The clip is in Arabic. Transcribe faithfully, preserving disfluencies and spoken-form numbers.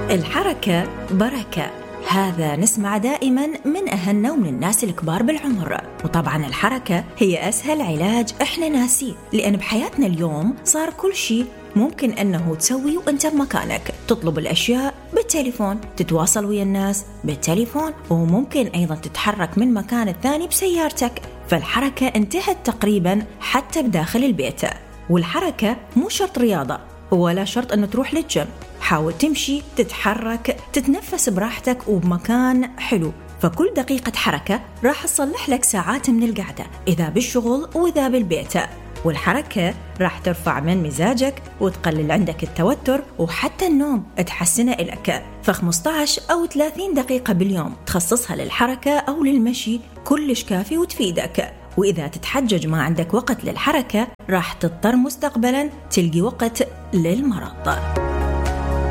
الحركة بركة، هذا نسمع دائما من أهلنا ومن الناس الكبار بالعمر. وطبعا الحركة هي أسهل علاج إحنا ناسيه، لأن بحياتنا اليوم صار كل شيء ممكن أنه تسوي وأنت بمكانك. تطلب الأشياء بالتليفون، تتواصل ويا الناس بالتليفون، وممكن أيضا تتحرك من مكان الثاني بسيارتك. فالحركة انتهت تقريبا حتى بداخل البيت. والحركة مو شرط رياضة ولا شرط أنه تروح للجيم، حاول تمشي، تتحرك، تتنفس براحتك وبمكان حلو. فكل دقيقة حركة راح تصلح لك ساعات من القعدة، إذا بالشغل وإذا بالبيت. والحركة راح ترفع من مزاجك وتقلل عندك التوتر وحتى النوم تحسنه إلك. فخمسطعش أو ثلاثين دقيقة باليوم تخصصها للحركة أو للمشي كلش كافي وتفيدك. وإذا تتحجج ما عندك وقت للحركة راح تضطر مستقبلا تلقي وقت للمرض.